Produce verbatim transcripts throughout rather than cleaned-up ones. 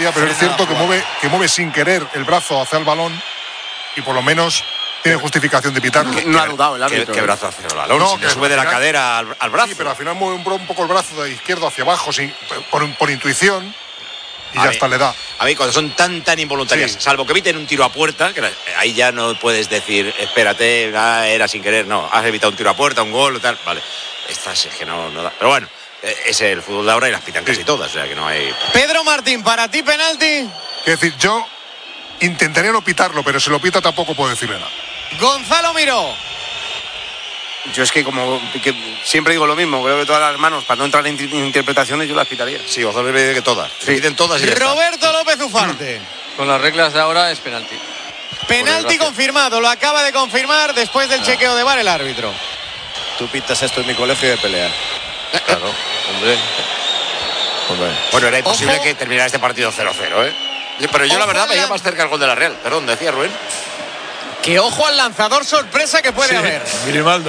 área, pero es cierto que mueve, que mueve sin querer el brazo hacia el balón y por lo menos tiene justificación de pitarlo. No ha dudado el árbitro. ¿Qué, qué brazo hacia el balón? No, si que sube de la final, cadera al, al brazo. Sí, pero al final mueve un, un poco el brazo de izquierdo hacia abajo sin, por, por intuición y a ya hasta le da. A mí cuando son tan tan involuntarias, sí. salvo que eviten un tiro a puerta, que ahí ya no puedes decir, espérate, era sin querer, no, has evitado un tiro a puerta, un gol o tal, vale. Estas es que no, no da. Pero bueno, es el fútbol de ahora y las pitan casi sí. todas, o sea que no hay. Pedro Martín, ¿para ti penalti? Es decir, yo intentaría no pitarlo, pero si lo pita tampoco puedo decirle nada. Gonzalo Miró. Yo es que como que siempre digo lo mismo, creo que todas las manos, para no entrar en interpretaciones, yo las pitaría. Sí, Gonzalo me dice que todas. Sí. Se piden todas y ya Roberto está. López Ufarte. Con las reglas de ahora es penalti. Penalti confirmado, lo acaba de confirmar después del ah. chequeo de V A R el árbitro. Tú pitas esto en mi colegio de pelea. Claro, hombre. hombre. Bueno, era imposible Ojo. que terminara este partido cero cero, ¿eh? Pero yo Ojo la verdad me iba más cerca al gol de la Real. Perdón, decía Rubén. Que ojo al lanzador sorpresa que puede sí, haber. Grimaldo.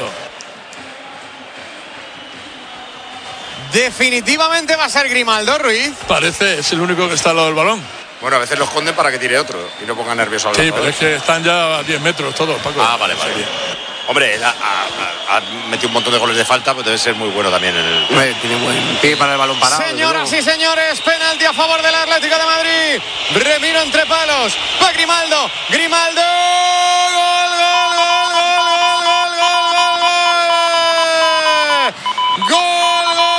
Definitivamente va a ser Grimaldo, Ruiz. Parece, es el único que está al lado del balón. Bueno, a veces lo esconden para que tire otro y no ponga nervioso al Sí, pero es que están ya a diez metros todos, Paco. Ah, vale, vale. Sí. Hombre, ha, ha, ha metido un montón de goles de falta, pues debe ser muy bueno también en el. Hombre, tiene buen pie para el balón parado. Señoras y señores, penalti a favor del Atlético de Madrid. Remiro entre palos. Va Grimaldo. Grimaldo. Gol, gol, gol, gol, gol, gol, gol, gol. Gol, gol,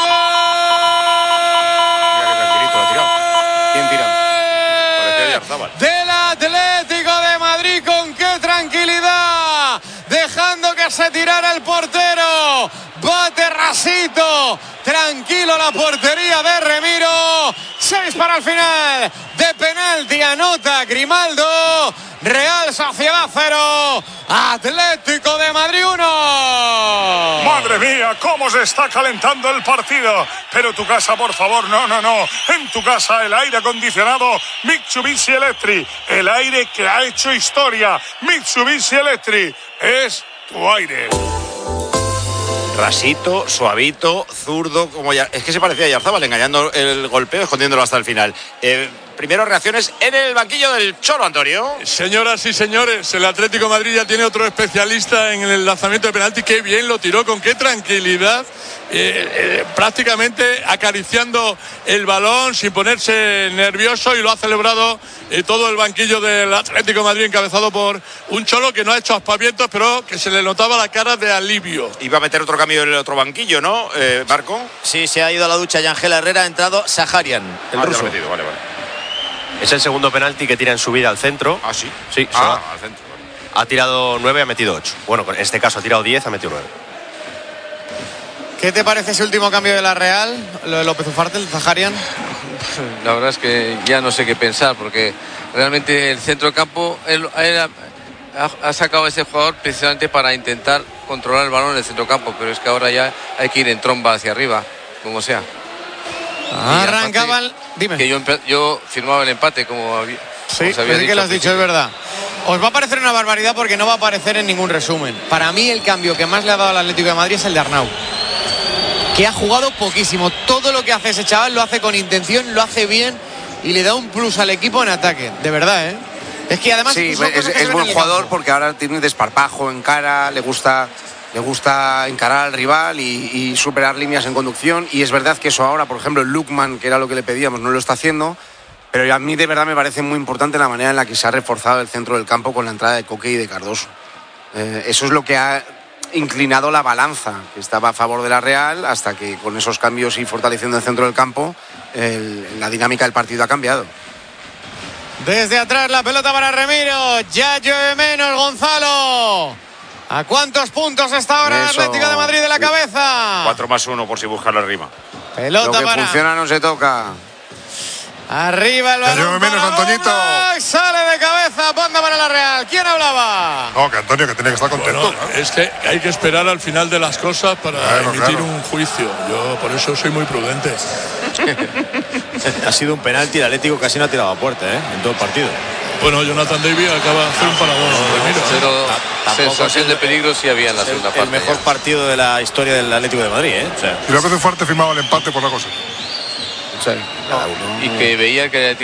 Mira qué tranquilito lo ha tirado. ¿Quién tira? Parecía Yarzábal. Del Atlético de Madrid, con qué tranquilidad. Dejando que se tirara el portero. Bate Rasito. Tranquilo la portería de Remiro. Seis para el final. De penalti anota Grimaldo. Real Sociedad cero. Atlético de Madrid uno. Madre mía, cómo se está calentando el partido. Pero tu casa, por favor, no, no, no. En tu casa el aire acondicionado Mitsubishi Electric. El aire que ha hecho historia. Mitsubishi Electric. Es tu aire. Rasito, suavito, zurdo, como ya. Es que se parecía a Yarzábal, engañando el golpeo, escondiéndolo hasta el final. Eh, Primero reacciones en el banquillo del Cholo, Antonio. Señoras y señores, el Atlético de Madrid ya tiene otro especialista en el lanzamiento de penalti. Qué bien lo tiró, con qué tranquilidad, eh, eh, prácticamente acariciando el balón sin ponerse nervioso, y lo ha celebrado eh, todo el banquillo del Atlético de Madrid, encabezado por un Cholo que no ha hecho aspavientos, pero que se le notaba la cara de alivio. Iba a meter otro cambio en el otro banquillo, ¿no, eh, Marco? Sí, se ha ido a la ducha Yangel Herrera, ha entrado Saharian, el ah, ruso. Metido, vale, vale. Es el segundo penalti que tira en su vida al centro. Ah, sí. Sí, ah, al centro. Ha tirado nueve, ha metido ocho. Bueno, en este caso ha tirado diez, ha metido nueve. ¿Qué te parece ese último cambio de la Real? Lo de López Ufarte, el Zaharian. La verdad es que ya no sé qué pensar, porque realmente el centro de campo él, él ha, ha sacado a ese jugador precisamente para intentar controlar el balón en el centro campo, pero es que ahora ya hay que ir en tromba hacia arriba, como sea. Arrancaban. Dime. Que yo, yo firmaba el empate, como había. Sí, como dicho, que lo has dicho, es verdad. Os va a parecer una barbaridad porque no va a aparecer en ningún resumen. Para mí, el cambio que más le ha dado al Atlético de Madrid es el de Arnau, que ha jugado poquísimo. Todo lo que hace ese chaval lo hace con intención, lo hace bien y le da un plus al equipo en ataque. De verdad, ¿eh? Es que además. Sí, es, es buen jugador porque ahora tiene desparpajo en cara, le gusta. Le gusta encarar al rival y, y superar líneas en conducción, y es verdad que eso ahora, por ejemplo, el Lukman, que era lo que le pedíamos, no lo está haciendo, pero a mí de verdad me parece muy importante la manera en la que se ha reforzado el centro del campo con la entrada de Coque y de Cardoso. Eh, eso es lo que ha inclinado la balanza, que estaba a favor de la Real, hasta que con esos cambios y fortaleciendo el centro del campo, el, la dinámica del partido ha cambiado. Desde atrás la pelota para Remiro, ya llueve menos Gonzalo. ¿A cuántos puntos está ahora el Atlético de Madrid de la cabeza? Cuatro más uno por si buscan la rima. Pelota Lo que para... funciona no se toca. Arriba el balón menos, para Antoñito. Oblak, sale de cabeza, banda para la Real. ¿Quién hablaba? No, que Antonio, que tiene que estar contento. Bueno, ¿no? Es que hay que esperar al final de las cosas para claro, emitir claro. un juicio. Yo por eso soy muy prudente. Ha sido un penalti, el Atlético casi no ha tirado a puerta, ¿eh? En todo el partido. Bueno, Jonathan David acaba de hacer un parador. Pero sensación de peligro sí había en la segunda el, parte. El mejor ya. partido de la historia del Atlético de Madrid, ¿eh? O sea, y López Ufarte firmaba el empate por la cosa. Sí, cada uno. Y que veía que